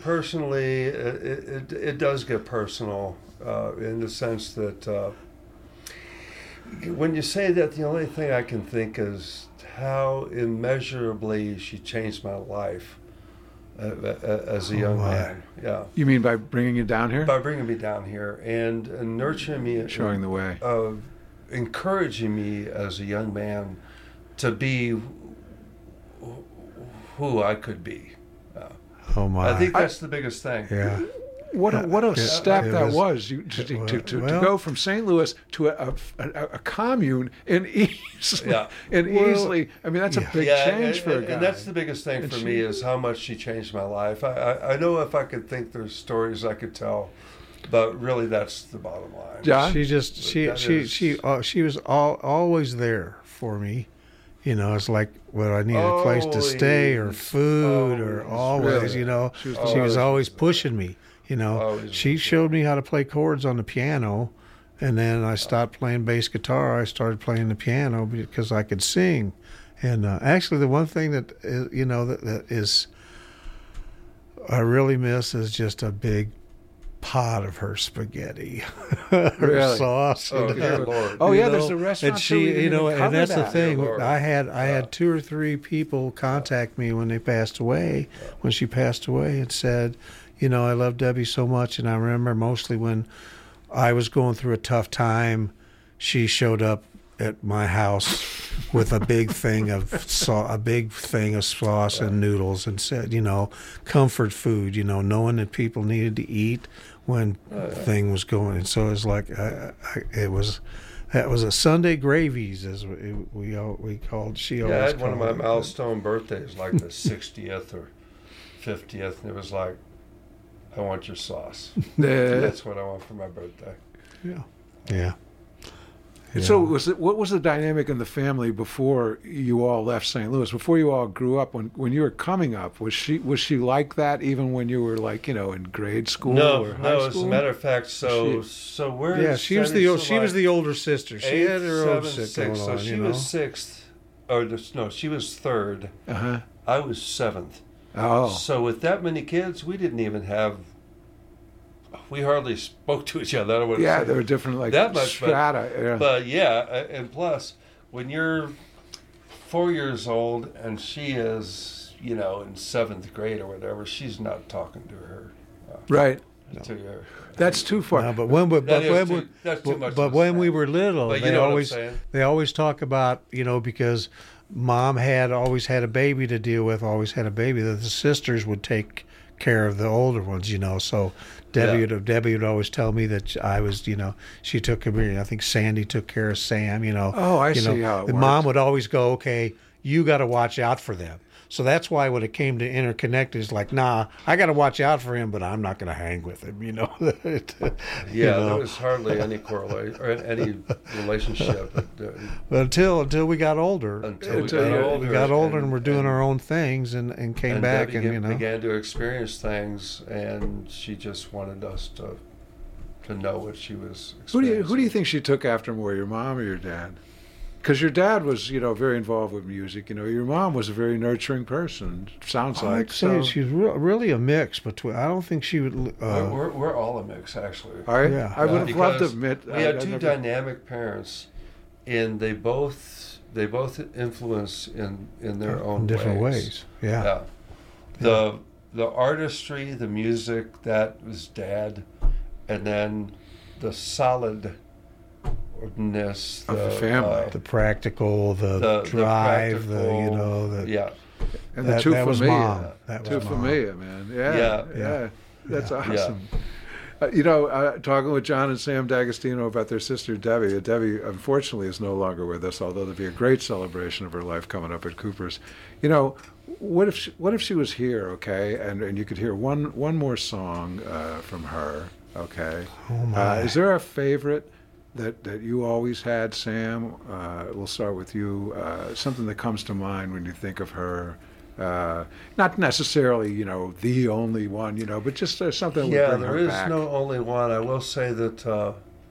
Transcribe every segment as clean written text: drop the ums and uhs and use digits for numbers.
personally, it does get personal in the sense that when you say that, the only thing I can think is how immeasurably she changed my life as a young man. Yeah. You mean by bringing you down here? By bringing me down here and nurturing me, showing the way, encouraging me as a young man to be who I could be. Oh my! I think that's the biggest thing. Yeah. What a step that was to go from St. Louis to a commune in Easley. Yeah. In Easley. I mean, that's a big change for a guy. And that's the biggest thing for me is how much she changed my life. I know if I could think there's stories I could tell, but really that's the bottom line. John? She was always there for me. You know, it's like when I needed a place to stay or food or always, really? You know, she was always pushing me. You know, she showed me how to play chords on the piano, and then I stopped playing bass guitar. I started playing the piano because I could sing. And actually, the one thing that is, you know that is I really miss is just a big pot of her spaghetti, her sauce. Oh, good Lord. There's a restaurant. And she, you know, and that's the thing. Lord. I had 2 or 3 people contact me when they passed away, when she passed away, and said, you know, I love Debbie so much. And I remember mostly when I was going through a tough time, she showed up at my house with a big thing of sauce and noodles, and said, you know, comfort food, you know, knowing that people needed to eat when thing was going. And so it was like that was a Sunday gravies, as we called. She always I had one of my called it. milestone birthdays, like the 60th or 50th, and it was like, I want your sauce. That's what I want for my birthday. Yeah. So what was the dynamic in the family before you all left St. Louis? Before you all grew up, when you were coming up, was she like that even when you were like, you know, in grade school or high school? As a matter of fact, so we're she was the older sister. She had her own shit going on. So she was 6th, she was 3rd. I was 7th. Oh, so with that many kids, we didn't even have. We hardly spoke to each other. There were different that much strata. But and plus, when you're 4 years old and she is, you know, in 7th grade or whatever, she's not talking to her. Right. To her. That's too far. No, but when we were little, they always talk about, you know, because Mom always had a baby to deal with, that the sisters would take care of the older ones, you know. So Debbie would always tell me that I was, you know, she took care of me. I think Sandy took care of Sam, you know. Oh, I see how it works. Mom would always go, okay, you got to watch out for them. So that's why when it came to Interconnected, it's like, nah, I got to watch out for him, but I'm not going to hang with him, you know. There was hardly any correlation or any relationship. Until we got older. We got older and we're doing our own things and came back Debbie and, you know. began to experience things, and she just wanted us to know what she was experiencing. Who do you think she took after more, your mom or your dad? Because your dad was, you know, very involved with music. You know, your mom was a very nurturing person. Sounds like. I'd say she's really a mix between. I don't think she would. We're all a mix, actually. All right. Yeah. I would have loved to admit. We had two dynamic parents, and they both influence in their own different ways. Yeah. The artistry, the music, that was Dad, and then the solid. Of the family, the practical, the drive, and the two was familia, Mom. That was two Mom. familia, man. Yeah. That's awesome. You know, talking with John and Sam D'Agostino about their sister Debbie. Debbie, unfortunately, is no longer with us. Although there'll be a great celebration of her life coming up at Cooper's. You know, what if she was here? Okay, and you could hear one more song from her. Okay, is there a favorite that you always had, Sam? We'll start with you. Something that comes to mind when you think of her. Not necessarily, you know, the only one, you know, but just something that would bring her back. Yeah, there is no only one. I will say that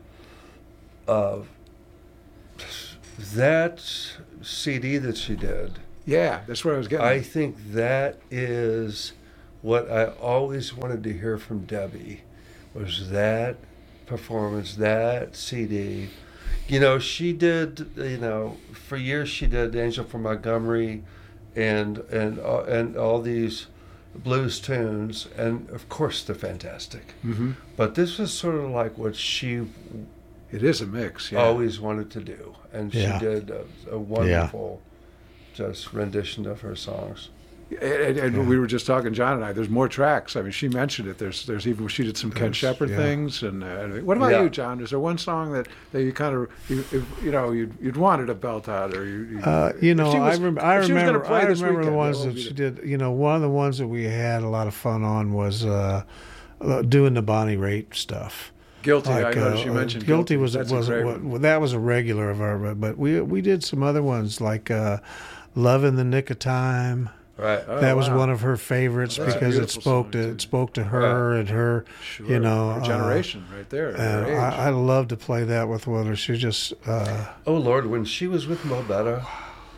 that CD that she did. Yeah, that's what I was getting. I think that is what I always wanted to hear from Debbie was that performance, that CD. You know, she did, you know, for years she did Angel from Montgomery and all these blues tunes, and of course they're fantastic. Mm-hmm. But this was sort of like what she it is a mix, yeah. always wanted to do, and she did a wonderful just rendition of her songs. And we were just talking, John and I. There's more tracks. I mean, she mentioned it. There's even she did some Ken Shepard things. And what about you, John? Is there one song that you kind of you'd wanted to belt out, or you know, I remember the ones that she did. You know, one of the ones that we had a lot of fun on was doing the Bonnie Raitt stuff. Guilty. I noticed you mentioned Guilty was that was a regular of our, but we did some other ones like Love in the Nick of Time. Right. That was one of her favorites because it spoke to her and her, you know, her generation right there. And I love to play that with her. She just. Oh Lord, when she was with Mo Better,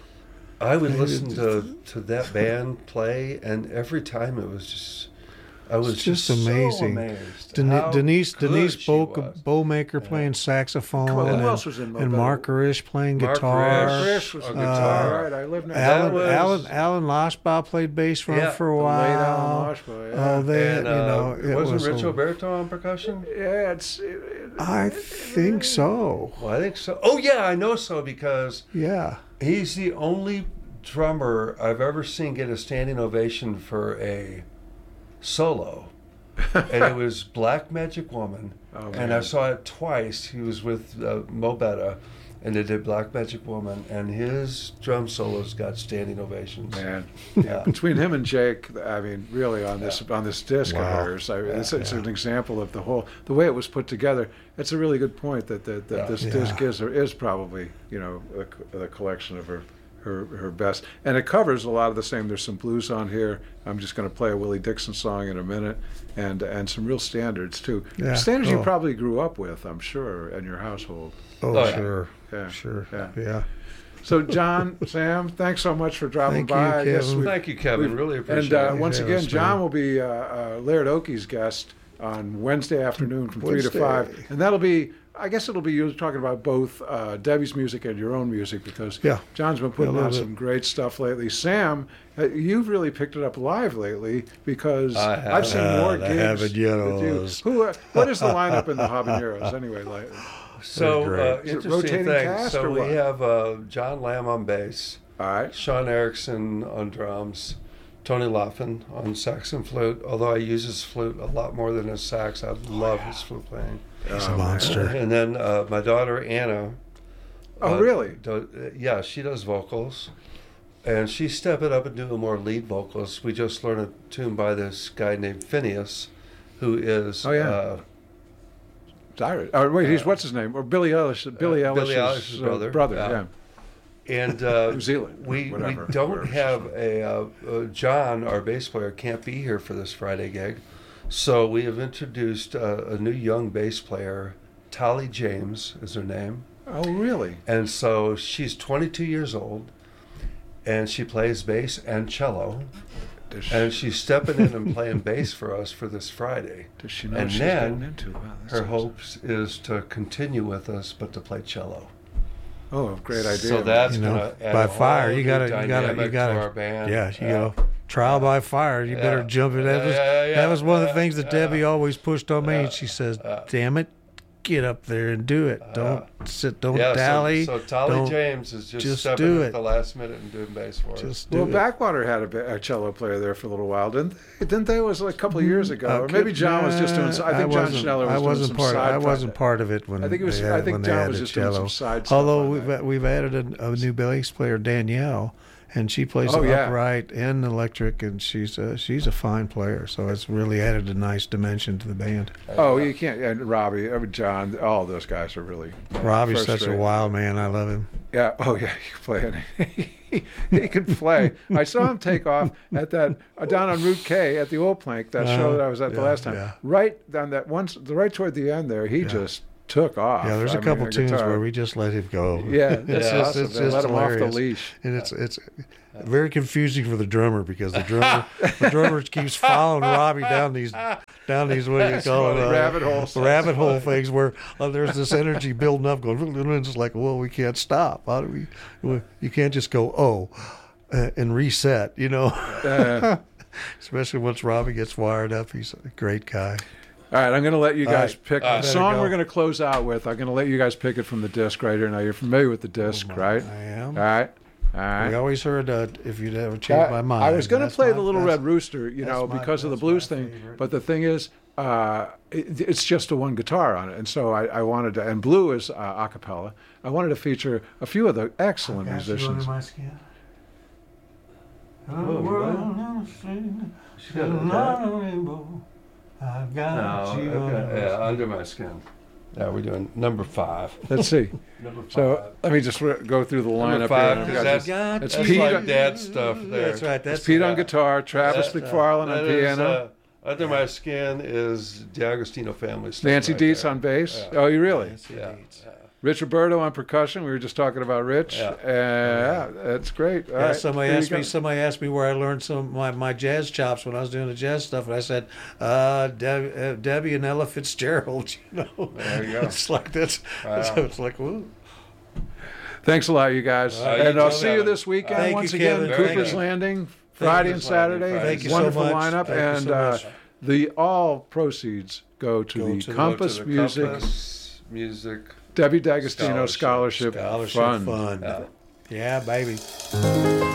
I would listen to that band play, and every time it was just. I was just amazing. So amazed. Denise Bowmaker playing saxophone. Who else was in Mo and Better? Mark Risch playing guitar. Risch was guitar. Right, I lived next Alan Loshbaugh played bass for him for a while. Late Alan Loshbaugh, Oh, that, you know, wasn't Rich Alberto on percussion? Yeah, I think so. Well, I think so. Oh yeah, I know so because he's the only drummer I've ever seen get a standing ovation for a solo, and it was Black Magic Woman, and I saw it twice. He was with Mo Better, and they did Black Magic Woman, and his drum solos got standing ovations. Man, between him and Jake, I mean, really on this disc of hers, it's an example of the way it was put together. It's a really good point that this disc is probably, you know, a collection of her best, and it covers a lot of the same. There's some blues on here. I'm just going to play a Willie Dixon song in a minute, and some real standards too. Standards you probably grew up with, I'm sure, in your household. Sure. So John, Sam, thanks so much for dropping by. Thank you, Kevin. Really appreciate it. And once again, John will be Laird Oakey's guest on Wednesday afternoon from 3 to 5, and that'll be. I guess it'll be you talking about both Debbie's music and your own music, because John's been putting out some great stuff lately. Sam, you've really picked it up live lately because I've seen more gigs. Habaneros. What is the lineup in the Habaneros anyway? So interesting thing. So we have John Lamb on bass, Sean Erickson on drums, Tony Laughlin on sax and flute. Although I use his flute a lot more than his sax, I love his flute playing. He's a monster. And then my daughter Anna. Oh, really? She does vocals, and she's stepping up and doing more lead vocals. We just learned a tune by this guy named Phineas, who is. He's what's his name? Or Billy Elish's brother. And New Zealand. We don't have John, our bass player, can't be here for this Friday gig. So we have introduced a new young bass player, Tali James is her name. Oh, really? And so she's 22 years old, and she plays bass and cello. And she's stepping in and playing bass for us for this Friday. Does she know what she's getting into? Wow, her hopes is to continue with us, but to play cello. Oh, great idea. So that's gonna add by a fire. You got to our band. Yeah, you go trial by fire. You better jump in. That was one of the things that Debbie always pushed on me. And she says, "Damn it, get up there and do it. Don't sit. Don't dally." So Tali James is just stepping in at the last minute and doing bass for us. Backwater had a cello player there for a little while, didn't they? It was like a couple of years ago, or maybe John was just doing. I think John Schneller was doing some side. I wasn't part of it when I think it was. I think John was just doing some side stuff. Although we've added a new bass player, Danielle. And she plays upright and electric, and she's a fine player. So it's really added a nice dimension to the band. Oh, you can't. And Robbie, John, all those guys are really. Robbie's such a wild man. I love him. Yeah. Oh, yeah. He can play. He can play. I saw him take off at that down on Route K at the Old Plank, that show that I was at the last time. Yeah. Right down that right toward the end there, he just took off. Yeah, there's a couple tunes where we just let him go. Yeah, it's awesome. it's just let him hilarious. off the leash. And it's very confusing for the drummer because the drummer keeps following Robbie down these what do you call it, rabbit hole things where there's this energy building up, going, and it's like, well, we can't stop. How do we? You can't just go and reset, you know. Especially once Robbie gets wired up, he's a great guy. All right, I'm going to let you guys pick the song we're going to close out with. I'm going to let you guys pick it from the disc right here. Now, you're familiar with the disc, right? I am. All right. We always heard if you'd ever change my mind. I was going to play the Little Red Rooster, because of the blues thing. Favorite. But the thing is, it's just a one guitar on it. And so I wanted to, and Blue is a cappella. I wanted to feature a few of the excellent musicians. I've got you. Yeah, Under My Skin. Yeah, we're doing number 5. Let's see. Number 5. So let me just go through the lineup Number 5, here. because that's Pete like Dad stuff there. That's right. That's Pete on guitar, Travis McFarlane on piano. Under My Skin is D'Agostino family stuff. Nancy right Dietz there. on bass. Yeah. Oh, you really? Yeah. Rich Roberto on percussion. We were just talking about Rich. Yeah, that's great. All right. Somebody asked me where I learned some of my jazz chops when I was doing the jazz stuff, and I said, Debbie and Ella Fitzgerald. There you go. It's like that's. Wow. It's like, woo. Thanks a lot, you guys. And I'll see you this weekend Thank once you, again. Kevin. Cooper's Landing, Friday and Saturday. Thank you Wonderful so much. lineup. Thank you so much. All proceeds go to the Compass Music. Debbie D'Agostino Scholarship Fund. Yeah, baby.